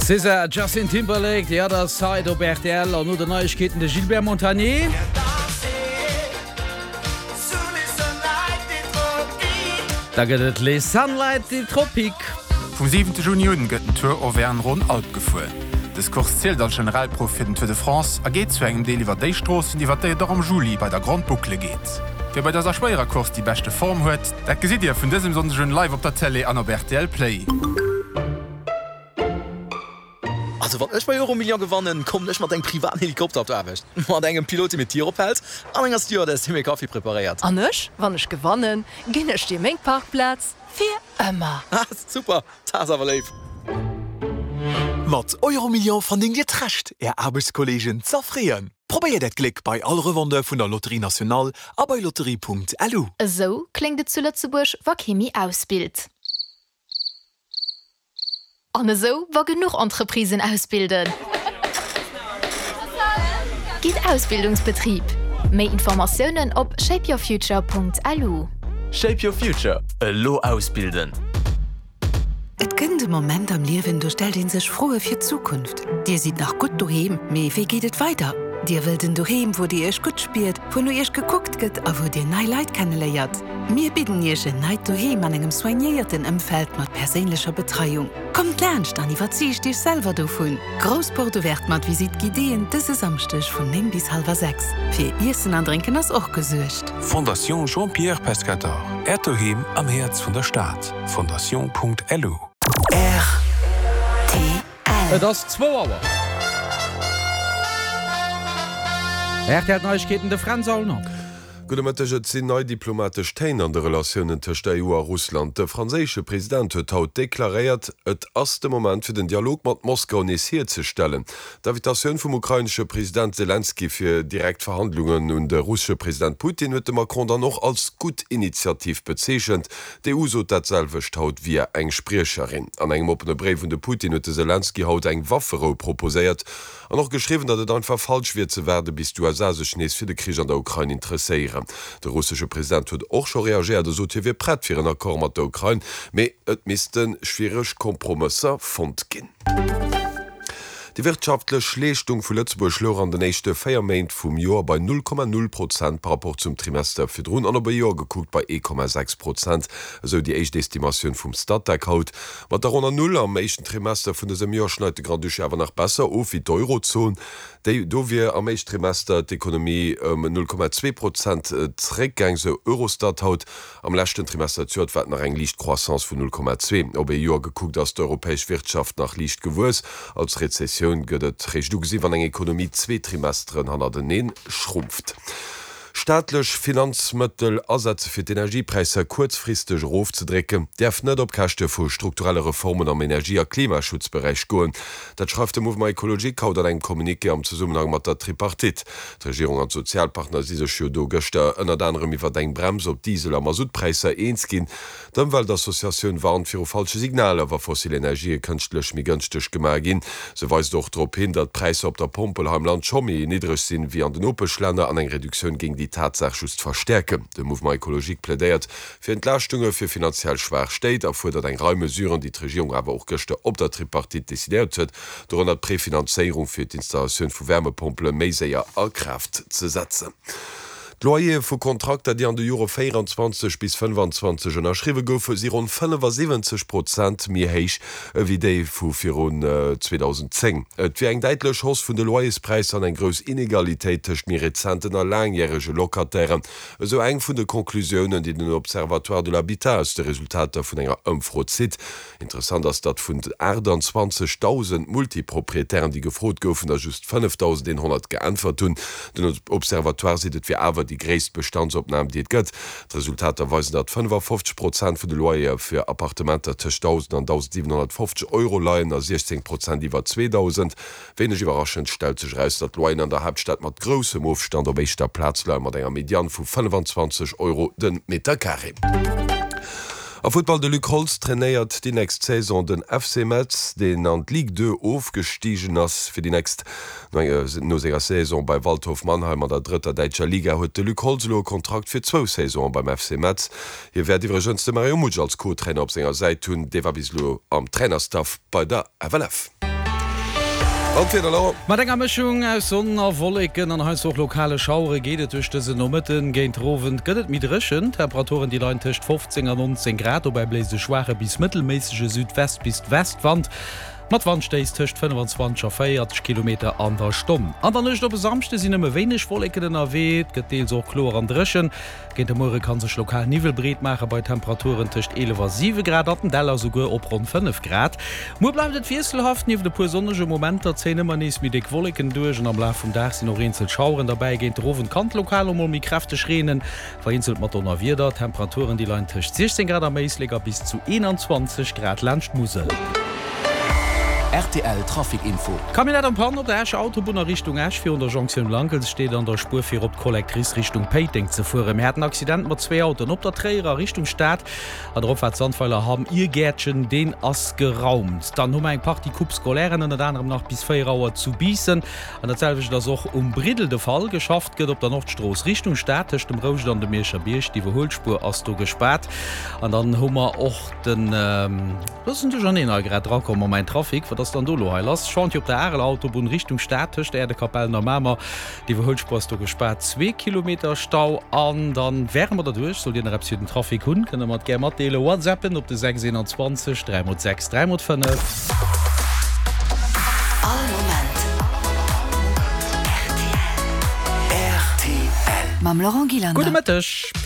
César Justin Timberlake, der das Side op RTL an no der Neuigkeiten de Gilbert Montagnier. Da gëtt et les Sunlight die Tropik. Vom 7. Juni gëtt ein Tour Auvergne Rhône Alpes gefuhr. Das Kurs zählt als Generalprof für den Tour de France, geht zu engem Deel iwwer déi Strossen, die wat am Juli bei der Grand Boucle geht. Wer bei dieser schwerer Kurs die beste Form huet, dat gesit ihr vun diesem sonschen live op der Tele an RTL Play. Also wann ich bei Euromillion gewonnen, komm nicht mal dein privaten Helikopter auf der Arbeit. Mal engem Pilot mit Tier ophält, an enger Stewardess mir Kaffee präpariert. An ich, wann ich gewonnen, ginn ich den Parkplatz für immer. Super, das aber live. Mat Euromillion van den getrecht, Arbeitskollegen zerfrieren. Probier dat Klick bei alle Rewande vun der Lotterie National a bei lotterie.lu. So klingt de zu Lützeburg war Chemie ausbild. Anne so war genug Entreprisen ausbilden. Geht Ausbildungsbetrieb. Mehr Informationen op shapeyourfuture.lu. Shape Your Future, lo ausbilden. Et gënnt de Moment am Liewen, du stell den sech frohe fir Zukunft. Dir sieht nach gut duheem, méi wie geht et weiter? Dir will den duheem, wo Dir ech gut spielt, wo du ech geguckt gëtt, a wo Dir nei Leiit kennenléiert. Mir bidden jeche neit duheem an engem soignierten Ëmfeld mat perélescher Betreiung. Kommt lerncht an iwwerziich Dich selber do vun. Grosport werd mat Visit Gideen dëse samstech vun 9 bis 5:30. Fir Issen andrinken ass och gesuercht. Fondation Jean-Pierre Pescator. Ertoheem am Herz vun der Staat. Fondation.lu. RTL. Das 2 Auer. RTL Neuigkeiten de Franzauner. Gudemetteget sinn nei diplomatisch Tein an de Relationen tëcht der EU a Russland. De franzésche Präsident huet haut deklaréiert, et ass de Moment fir den Dialog mat Moskau nesiert ze stellen. D'Invitationun vum ukrainsche Präsident Zelensky fir Direktverhandlungen und der russische Präsident Putin huet de Macron dann noch als gut Initiativ bezeechent. De EU so datselwecht haut wie eng Spriecherin. An engem opene Breef vun de Putin huet Zelensky haut eng Waffero proposéiert an noch geschrieben, dat et einfach falsch wird ze werde, bis du sech nees fir de Krieg an der Ukraine interesseieren. Der russische Präsident huet auch schon reagiert, so wie brett fir en Akkor mat der Ukraine, méi et misisten schwierigg Kompromisser fand ginn. Die wirtschaftliche Leistung vu Lützeburg schlor an den nächste Feiermain vum Jahr bei 0,0% par rapport zum Trimester für Drun an Jahr geguckt bei 1,6%, so die Estimation vom Stadtdeck haut. Mat der 0 am mechten Trimester vun desem Jahr schneide Grand Duché nach besser auf wie d'Eurozone. Do wir am mechten Trimester d'Ekonomie 0,2% Zréckgang so Eurostat haut. Am letzten Trimester zuert wat nach eng Lichtcroissance vu 0,2. Ob Jahr geguckt, dass die europäische Wirtschaft nach Licht gewus als Rezession gëtt Rechtugsi wann eng Ekonomie 2 Trimesteren han den schrumpft. Staatlech Finanzmëttel Ersätze fir d'Energiepreise kurzfristig aufzudrecken, derf net op Kächte vu strukturelle Reformen am Energie- a Klimaschutzbereich goen. Dat schreibt dem Movement Ökologie kaut eng Kommunike am Zusammenhang mat der Tripartit. Die Regierung an Sozialpartner si do Göster ënner anderem iwwer eng Brems op Diesel a Masutpreise eens gin, dem weil d'Assoziatioun warnt fir falsche Signale wer fossile Energie kënchtlech mi günstig gemar gin. Se weis doch trop hin, dat Preise op der Pumpe am Land schommi niedrig sinn wie an den Opelschländer an eng Reduktion gegen die Tatsache just verstärken. De Movement Ökologie plädeiert fir Entlastunge fir finanziell schwach steht, erfordert eng Räumesuren, die Regierung aber auch Göchte op der Tripartit desideiert huet, door der Präfinanzierung fir d'Installation vu Wärmepumpe méiséier a Kraft zu setzen. Loyer vu Kontrakter, die an de Euro 24 bis 25 erschriwe goufe si rund 75% mir héich wie déi vu virun 2010. Et wie eng deitlech Hoss vun de Loyerspreis an eng gros Inegalitéit tech mir rezenten a langjährige Lokatären, eso eng vun de Konklusionen, die den Observatoire de l'Habitat de Resultater vun enger ëmfrot zit. Interessant ass dat vun 28.000 Multiproprietären, die gefrot goufen, a just 5.100 geantwort hun. Den Observatoire sidet wie awer die gréist Bestandsopnahme die gëtt. Resultat erweisen dat 55% vu de Loyer fir Appartementer tech 1.000 an 1.750 € leiien a 16% iwwer 2000. Wennig überraschend stel sech reis dat Loyen an der Hauptstadt mat grossem Aufstand op éichter Platzle mat enger Median vu 25 € den Meter Carré. A Football de Luc Holz trainéiert die näst Saison den FC Metz, den an Ligue 2 aufgestiegen ass fir die näst no seger Saison bei Waldhof Mannheim an der dritter Deitscher Liga huet de Luc Holzlo Kontrakt fir 2 Saison beim FC Metz. Hier werd iwwerënste Mario Mutsch als Co-Trainer op senger Seite hunn, de war bislo am Trainerstaff bei der FLF. Ma enger Mischung aus Sonner Wollleken an he auch lokale Schaure geht durchchte Nomitten géint Rowen gëtt mit Rschen Temperaturen die Lein tischcht 15 an 19 Grad bei bläse schwache bis mittelmäßige Südwest bis Westwand. Mat Wandsteis tischcht 25 km an der Stunde. An der nicht op samste sinn ëmme wenig Wollleken erweet, gedeelt so chlor an Drschen. Gen der More kann sech lokal Nivelbreet mache bei Temperaturen tischcht 11,7 Grad an Deller sogar op rund 5 Grad. Mo bleibt et vierselhaft nief de pu sonnege Moment erzähne man nies mit de Wollleken duergen am Laf vum Dach sinn noch Insel schauren dabei géint Rowen Kant lokal mi Kräfte schrenen, verinselt mat donner wieder Temperaturen die Lein tischcht 16 Grad am meisleger bis zu 21 Grad Landmusel. RTL Trafikinfo. Kam net am Pan op der Äsche Autobunner Richtung Äschfir an der Jonction Lankels steht an der Spur fir op Kollektris Richtung Peiting ze fuhr. Im Häten Accident mat 2 Autoen op der Träger Richtung Staat. An der Sandfäller haben ihr Gärtchen den ass geraumt. Dann hun eng paar die Kupskolären an anderem nach bis 4 Auer zu biessen. An derselch das auch Bridel de Fall geschafft gëtt op der Nordstroos Richtung Staatcht dem Rouge an de Meerscher Bierch die Holspur as du gesperrt. An dann hummer och den Drankommer mein Trafik dann dolo Schant op der Autobahn Richtung Statisch der Kapelle der Mama die Holzpost gesperrt 2 Kilometer Stau an dann wärmer dadurch soll den den Trafik hun können mat ger Matele WhatsAppen op de 620 306 305. Mam Laurent Gilander. Gute Mittag.